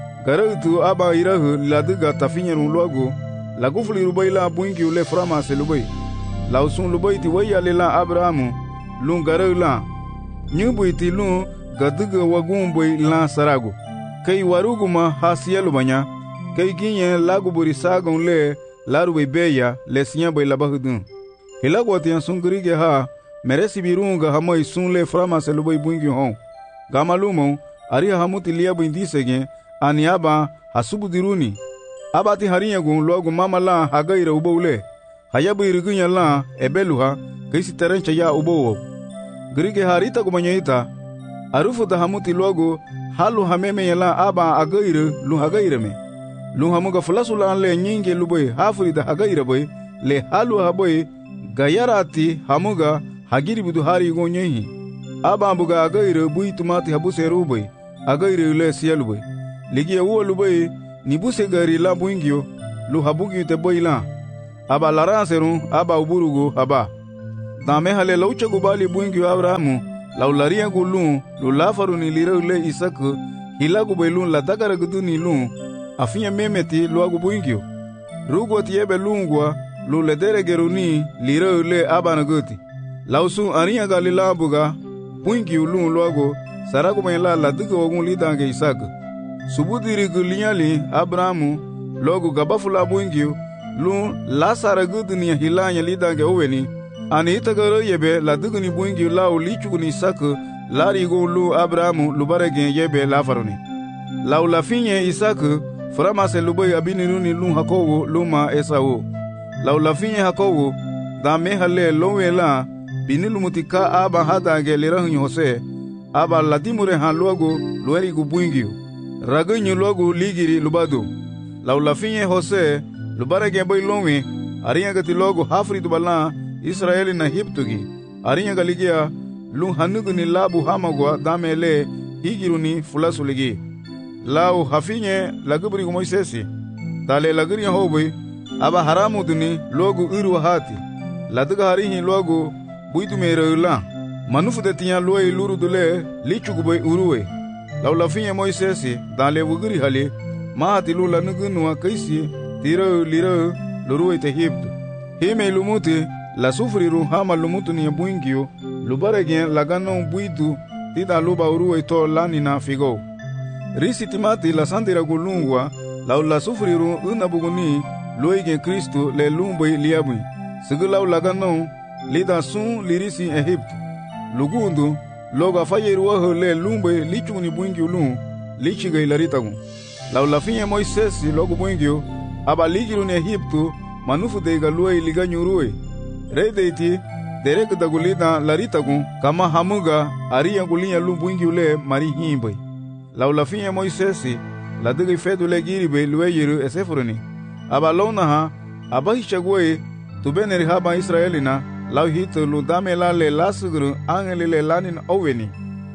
garudu aba irahu la duga tafinye logo la gufuli rubai la buingi le frama se lubai la usun lubai ti waya le la Abrahamu lu garu la nyubu iti lu gaduga wagumboi la sarago kai waruguma hasielu banya kai ginye lagu buri sagon le laru beya le sinya bai labahudun hilagwati an sungrige ha meresi birunga hamai sun le frama se lubai buingi hon gamalumo ari hamuti liya bindisege aniaba hasubu diruni abati harinya gun logo mama la hagaira ubole hayabu irigunya la ebeluha kaisi terencha ya ubo grige harita gumanyaita arufu da hamuti logo halu hameme la aba agaire lu hagaire me lu hamuga fulasula le nyinge luboy hafuri da hagaire boy le halu haboy gayarati hamuga hagiri budu hari gonyehi aba buga agaire bui tumati habuse ruboy agaire le sielu boy ligie wo luboy nibuse gari la buingio lu habugi te boy la aba laranseru aba uburugo aba Dame hale laucha gubali buingi Abrahamu, laularia gulun, lulafaru ni lira ule Isaku, hilagu belun la dagara gudu ni lun, afinya memeti luagu buingio. Rugo tiebe lungwa, luledere geruni, lira ule abanaguti. Lausu aria galila buga, buingi ulun luago, saragu menla la duga wagun lidange Isaku. Subudiri gulinyali Abrahamu, logo gabafula buingio, lun la saragudu ni hilanya lidange oweni, ani itagaro yebe la duguni buingi la ulichuguni Isaku lari go lu Abrahamu lubarege yebe la faroni la ulafinye Isaku frama se lubai abiniruni lu Hakowo luma Esau la ulafinye Hakowo da mehale lowela binilumutika aba hadange lirahunyo Hose aba ladimure han luago lueri gu buingi ragunyo luago ligiri lubado la ulafinye Hose lubarege boy lowe ariya gati logo hafri dubala Israeli na hiptugi arinya galigia lu hanuguni labu hamagwa damele higiruni fulasuligi lau hafinye lagubri Moisesi dale lagri hobi aba haramu duni logo uru hati laduga harihi logo buitu mereula manufu de tinya loi luru dule lichugubay uruwe lau lafinye Moisesi dale wugri hali mahati lu lanugunu kaisi tiro liro luruwe te hiptu hime lumuti la sufriru hama lumutu ni buingio lubaregen lagano buitu tida luba uruwe to lanina figo risi timati la sandira gulungwa la la sufriru unabuguni loige Kristo le lumbai liabui sigulaw lagano lida sun lirisi Egypt lugundu loga fayeru wa le lumbai lichuni buingio lu lichiga ilaritagu la la finye Moises logo buingio aba ligiru ni Egyptu manufu de galoi liganyuruwe Redeiti derek dagulida laritagu kama hamuga aria gulinya lumbuingi ule mari himbai la ulafinya Moisesi la digi fedu le giribe lueyiru esefuruni aba lona ha aba hichagwe tubeneri haba Israelina la hitu ludame la le lasugru angelile lanin oweni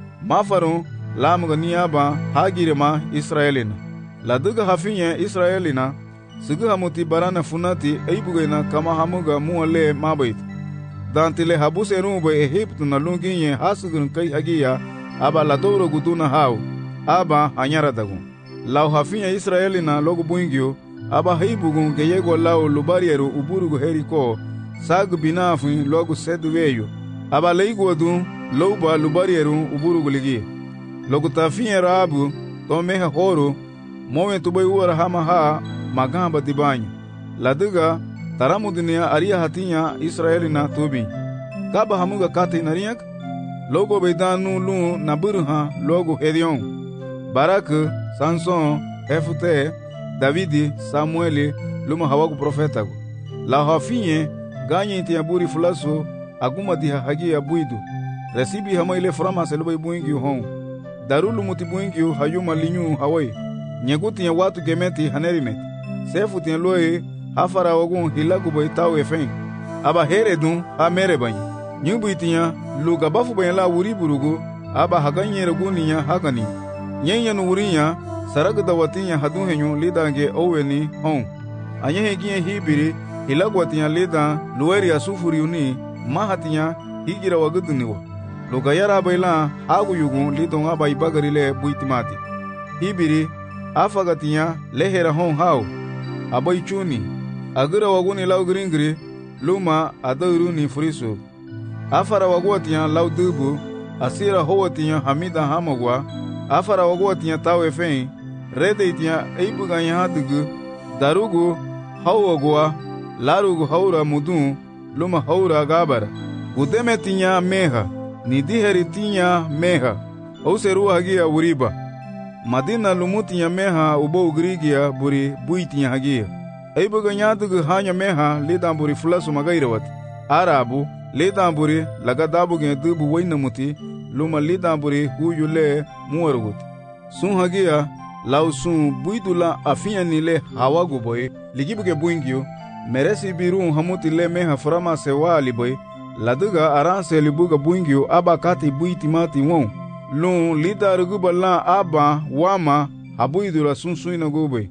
mafaru la mugani aba hagirema Israelina la diga hafinya Israelina Sugu hamuti barana funati eibugena kama hamuga muale mabait. Dantile habuse rumbe Egyptu na lunginye hasugun kai hagia aba la doro guduna hau aba hanyara dagun. Lau hafinya Israeli na logo buingio aba heibugun geyego lau lubarieru uburugu heriko sag binafin logo sedweyo aba leigwadu louba lubarieru uburugu ligi. Logo tafinya rabu tomeha horo mowe tubai uara hama ha magamba dibanyo laduga taramu dunia aria hatinya Israelina tubi kaba hamuga kate nariyak logo bedanu lu naburha logo Hedion Barak Samson Hefute Davidi Samueli luma hawagu profeta la hafinye ganye tiaburi fulaso aguma diha hagia buidu resibi hamaile frama selbai buingi hon darulu mutibuingi hayuma linyu hawai nyeguti ya watu gemeti hanerimet sefu tien loe hafara wagun hilagu bai tau efen aba heredun ha merebany nyubu itinya luga bafu bai la wuri burugu aba haganye reguninya hagani nyenya nu wurinya saragu dawatinya hadun henyu lidange oweni hon anyehe gie hibiri hilagu watinya lidan lueri asufuri uni mahatinya higira waguduniwa luga yara bai la hagu yugun lidon aba ibagarile buitimati hibiri afagatinya lehera hon hau abai chuni agira waguni lau gringri luma adauruni furisu afara wagwatinya lau dubu asira howatinya hamida hamagwa afara wagwatinya tawe fein redeitinya eibuganya hadugu darugu hawagwa larugu haura mudun luma haura gabara udemetinya meha nidiheritinya meha ouseru hagia uriba Madina lumutinya meha ubo ugrigia buri buitinya hagia. Eibuga nyadugu hanya meha lidan buri fulasu magairawat. Arabu lidan buri lagadabu gen dubu wainamuti luma lidan buri huyule muwarugut. Sun hagia lau sun buidula afinya nile hawagu boy ligibuge buingio meresi biru hamuti le meha frama sewa aliboy laduga aranse libuga buingio aba kati buitimati won. Lun lida rugubala aba wama habuidura sunsuina gube.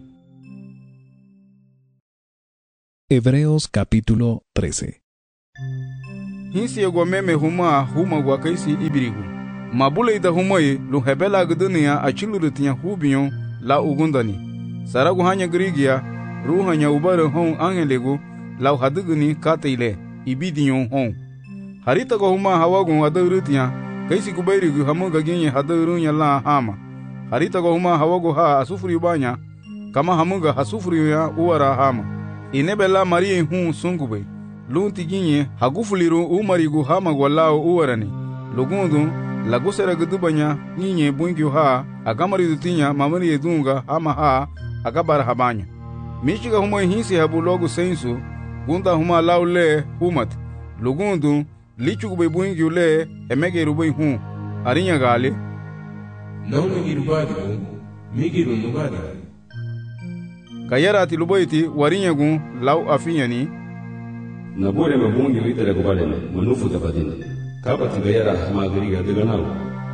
Hebreos capítulo trece. hinsi ego meme huma huma gwa kaisi ibirigu. Mabule ida humai lu hebela gdenia achilurutinya hubiyon la ugundani. Saragu hanya grigia ruhanya ubare hon angelegu la hadugni kateile ibidiyon hon. Harita go huma hawagun adurutinya kaisi kubairigu hamuga ginye hadurunya la hama. Harita go huma hawagu ha asufuri banya kama hamuga hasufuri ya uwara hama. Inebela marie hun sungube lunti ginye hagufuliru umarigu hama gwalao uwarani. Lugundu lagusera gudubanya nyinye bungi ha agamari dutinya mamari edunga ama ha agabara habanya. Michiga huma hinsi habu logu sensu gunda huma laule humat. Lugundu lichugube bungi ule emege rubai hun arinya gale. Nauna girubadi gu migiru nugadi. Kayarati lubaiti warinya gu lau afinyani. Nabore mabungi litere kubalene manufu tabadine. Kabati gayara hamagiriga deganau.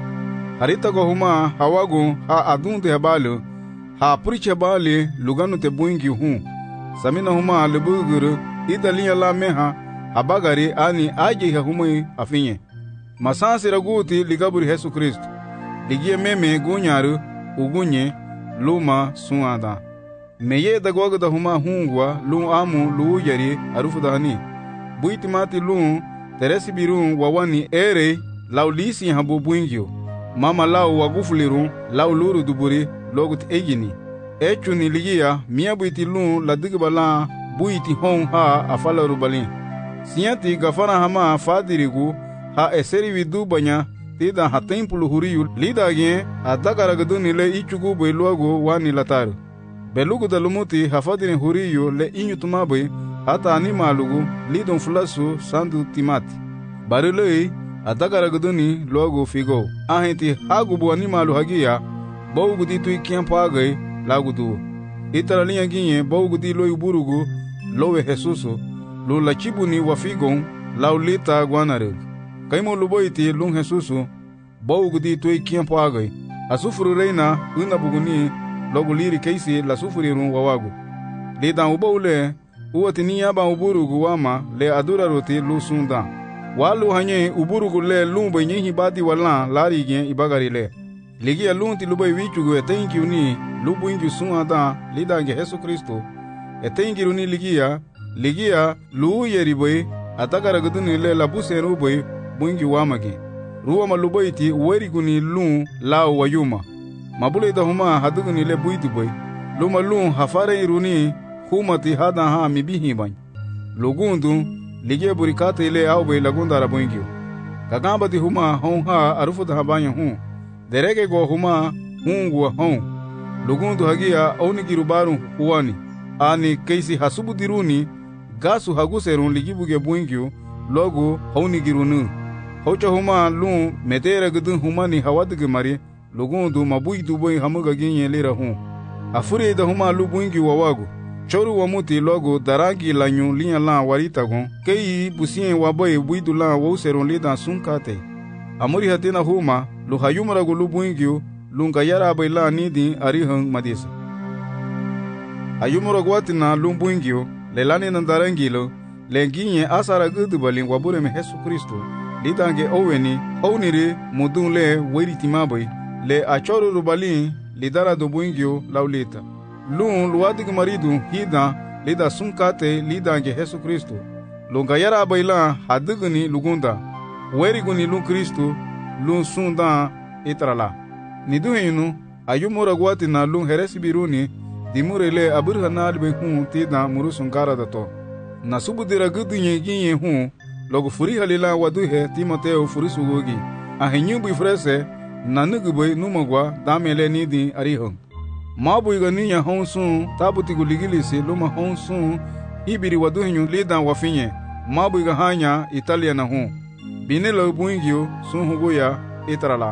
Harita go huma hawagu ha adunde habalu ha puriche bali luganu te buingi hun. Samina huma lebuguru idalinya la meha habagari ani aje ha humai afinye. Masansi raguti ligaburi Yesu Kristo. Ligie meme gunyaru ugunye luma suada. Meye dagwaga da huma hungwa lu amu lu yari arufu dahani. Buiti mati lu teresi birun wawani ere laulisi habu buingyo. Mama lau wagufuliru lau luru duburi logut egini. Echu ni ligia mia buiti lu la digbala buiti hon ha afala rubali. Sinyati gafana hama fadirigu ha eseri vidu banya tida ha tempulu huriyu lidagye adagaragaduni le ichugu beluago wani lataru. Belugu da lumuti hafadini huriyu le inyutumabe hata animalugu lidon fulasu sandu timati. Barilei adagaragaduni logo figo. Ahenti hagubu animalu hagia bauguti tui kiampagai lagudu. Itara linha ginye bauguti loi burugu lowe Jesusu lu la chibuni wafigon laulita guanareg. Kaimo luboiti lung Jesusu bauguti tui kiampagai. Asufuru reina unabuguni logo liri keisi la sufurirun wawagu. Lidan ubaule uwati niyaba uburugu wama le adura roti lu sunda. Walu hanye uburugu le lumba nyehi bati wala lari gen ibagari le. Ligia lunti lubai wichugu etenki uni lubu ingi sunda lidange Yesu Kristo. Etenki uni ligia ligia lu yeribai atakara guduni le labuse rubai bungi wamage. Ruwa malubaiti weriguni lu lao wayuma. Mabule ita huma haduguni le buitu boy. Luma lu hafare iruni humati hada ha mibihi bany. Lugundu ligie burikate ile au boy lagunda rabungio. Kagambati huma hon ha arufuta habanya hun. Derege go huma hungwa hon. Lugundu hagia onigirubaru huani. Ani keisi hasubudiruni gasu haguserun ligibuge buingio logo honigirunu. Hocha huma lu metere gudun humani hawadige mari. Lugundu mabui duboy hamuga ginye lira hun. Afuri da huma lu buingi wawagu. Choru wamuti logo darangi lanyu linya la waritagon. Kei busien waboy buidu la wauseron lida sunkate. Amuri hatina huma lu hayumaragu lu buingi lunga yara bayla nidi arihang madisa. Ayumaragu watina lu buingi lelani nandarangilo lenginye asara gudu balin wabure me Yesu Kristo. Lidange oweni honiri mudun le weritimaboy. Le achoro rubalin lidara do buingio laulita. Lun luadig maridu hida lida sunkate lidange Yesu Kristo. Lunga yara baila haduguni lugunda. Weriguni lun Kristo lun sunda itrala. Niduhinu ayumura guati na lun heresi biruni dimurele aburha nalbe hun tida murusunkara dato. Nasubudira gudunye ginye hun logo furi halila waduhe Timoteo furisugogi. Ahenyubu ifrese nanuguboy numagwa damele nidi arihon. Mabuiga ninya honsun tabutigu ligilisi luma honsun ibiri waduhinyu lidan wafinye. Mabuiga hanya Italia na hun. Binelo buingio sun huguya itrala.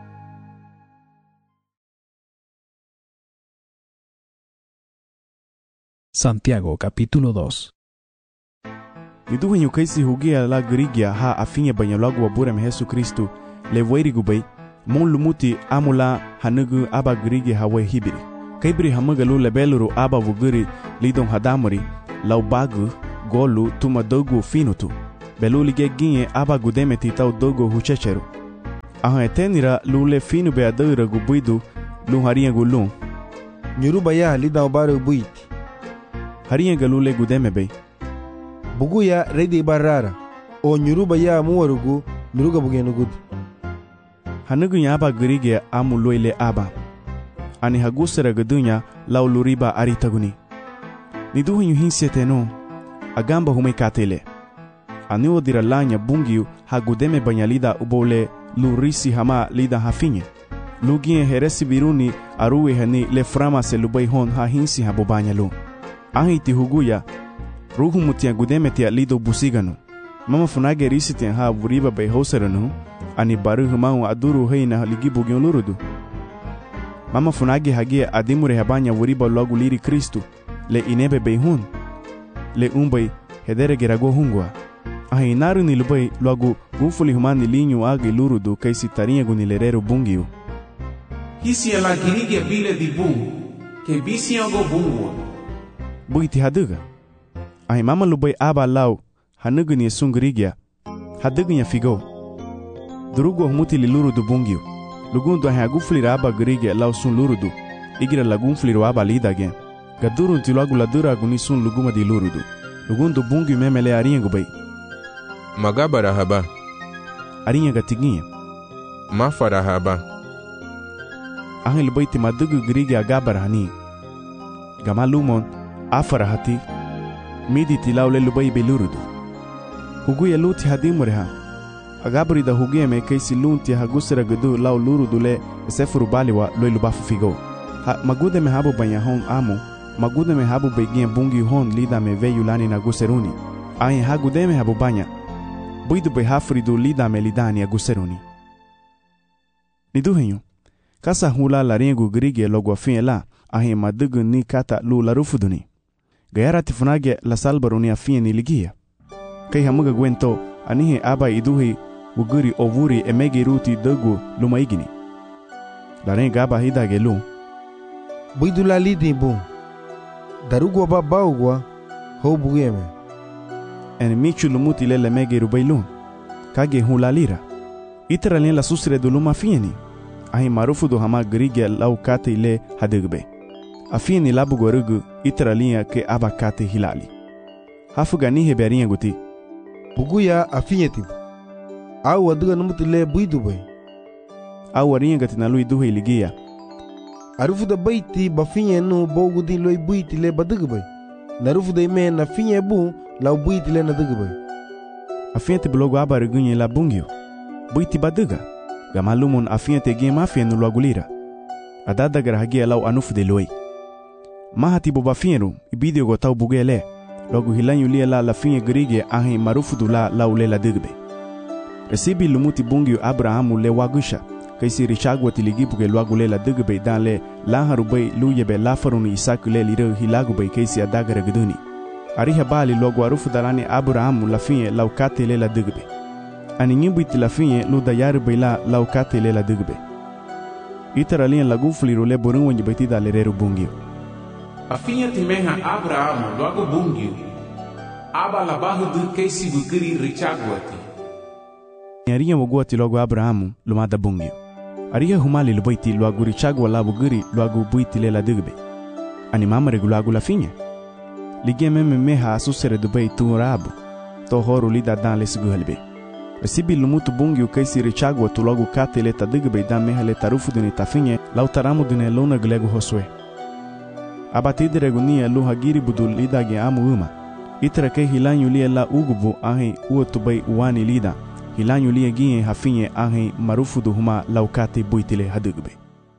Santiago capítulo dos. Niduhinyu kaisi hugia la grigia ha afinye banyalagu waburem Yesu Kristo le wairigubay mon lumuti amula hanugu aba grigi hawe hibiri. Kaibri hamagalu lebeluru aba vuguri lidon hadamuri lau bagu golu tuma dogu finutu. belu lige ginye aba gudeme titau dogo huchecheru. Aha etenira lule finu be adira gubuidu lu harinha gulum. Nyuruba ya lida obare buiti. Harinha galule gudeme be. Bugu ya reidi barara. O nyuruba ya muwarugu nuruga bugenugud. Hanugu ya aba gerige amu loile aba. Ani hagusera gadunya lau luriba aritaguni. Niduhu hinse teno. Agamba hume katele. Ani odira lanya bungiu hagudeme banyalida ubole lurisi hama lida hafinye. Lugie heresi biruni aruwe hani le frama se lubai hon ha hinsi habo banyalu. Ahiti huguya ruhu mutia gudeme tia lido busiganu. Mama funage risi tia ha vuriba bai hoseranu. Ani baru humau aduru heina ligi bugion lurudu. Mama funage hagie adimure habanya vuriba logu liri Kristu. Le inebe bai hun. Le umbai hedere gerago hungwa. Ahi naru ni lubai logu gufuli humani linyu agi lurudu kaisi tarinha gunilerero bungiu. Hisi ela girige vile di bungu, ke bisi ango bungu. Buiti haduga. Ahi mama lubai aba lau hanugu ni sungrigia. Haduga nya figo. Durugo humuti li lurudu bungiu. Lugundu ahi agufuli aba grigia lau sun lurudu. Igira lagunfuli aba lidage. Gaduru nti logu ladura guni sun luguma di lurudu. Lugundu bungiu memele arinha gubai. Magabara haba. Arinha gatiginha. Mafara haba. Ahil baiti madugu grigi agabar hani. Gamalumon afara hati. Midi tilau le lubai belurudu. Huguya luti hadimureha. Agabari da huguya me kaisi lunti hagusera gudu lau lurudu le sefuru baliwa loi lubafu figo. Ha magude me habu banya hon amu. Magude me habu begien bungi hon lida me veyu lani na guseruni. Ahin hagude me habu banya. Buidu be hafridu lida me lidani a guseruni. Niduhenyo. Kasa hula la rengu grige logo afin la ahi madugu ni kata lu la rufuduni. Gayara tifunage la salbaruni afin ni ligia. Kai hamuga gwento anihe aba iduhi wuguri ovuri emegi ruti dogu luma igini. La renga aba hidage lu. Buidu la lidi bu. Darugwa ba baugwa ho bugeme. En michu lumuti le megi rubailu. Kage hula lira. Itera len la susre do luma fieni. Ahi marufu do hama grige lau kate ile hadugbe. Afini labu gorugu itera linha ke aba kate hilali. Hafuga nihe berinha guti. Buguya afinyeti. Au waduga numuti le buidu bay. Au warinha gati na lui duhe iligia. Arufu da baiti bafinye nu bogudi loi buiti le baduga bay. Narufu da ime na finye bu lau buiti le na duga bay. Afinyeti blogo aba regunye la bungio. Buiti baduga. Gamalumon afia tege mafia no logulira. Adada garahagia lau anufu de loi. Mahati bobafienu ibidio gotau bugele. Logo hilanyu lia la la finye grige ahi marufu du la lau le la digbe. Resibi lumuti bungio Abrahamu le wagusha. Kaisi richagwa tiligibu ke logule la digbe dan le la harubay luyebe la faruni isaku le liro hilagubay kaisi adaga regduni. Ariha bali logo arufu dalani Abrahamu la finye lau kate le la digbe. Ani nyimbuiti la finye lu dayari baila lau kate le la digbe. Itara lian lagufuli role borun wanyi baiti da lereru bungio. A finye timeha Abrahamu logo bungio. Aba la bahu du keisi bukiri richagwati. Ariya waguati logo Abrahamu lumada bungio. Ariya humali lubaiti logo richagwa la bugiri logo buiti le la digbe. Ani mama regu logo la finye. Ligia meme meha asusere dubai tu rabu. To horu lida dan le sigu halbe. Resibi lumutu bungi ukaisi richagwa tu logo kate le tadigbe dan meha le tarufu duni tafinye lau taramu dune luna glegu hoswe. Abatide regunia lu hagiri budu lidage amu uma. Itra ke hilanyu lia la ugubu ahi uotubai uwani lida. Hilanyu lia gie hafinye ahi marufu du huma lau kate buitile hadigbe.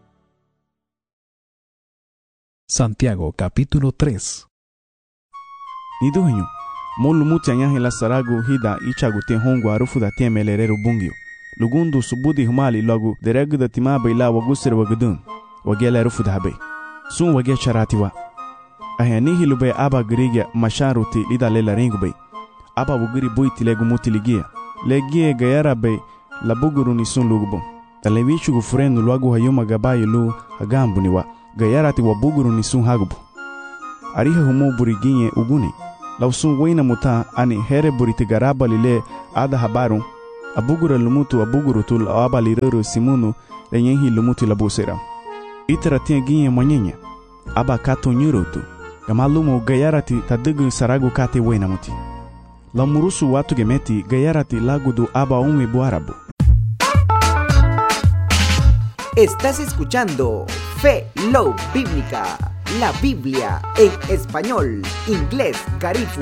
Santiago capítulo tres. Niduhenyo. Molu muti anyahi la saragu hida ichagu te hongu arufu da te melereru bungio. Lugundu subudi humali logu deregu da timabe ila wagusir wagudun. Wagele arufu da habe. Sun wage charatiwa. Ahenihi lube aba girigia masharuti lida lela ringube. Aba wugiri buiti legu muti ligia. Legie gayara be la buguru ni sun lugubo. Talevichu gufurenu luagu hayuma gabayi lu hagambuniwa. Gayarati wa buguru ni sun hagubu. Ariha humu buriginye uguni. lausun wayna muta ani here buriti garaba lile ada habaru abugura lumutu abugurutul aba lirero simunu renyehi lumutu labusera itara tinha ginha manyenha aba kato nyurutu gamalumo gayarati tadugu saragu kate wayna muti la murusu watu gemeti gayarati lagudu aba ume buarabu. Estás escuchando Fe Love Bíblica, la Biblia en español, inglés, Garifuna.